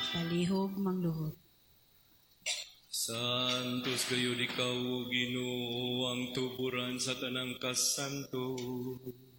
palihog mangluhot. Santos kayo ikaw, Ginoo, ang tuburan sa tanang kasanto.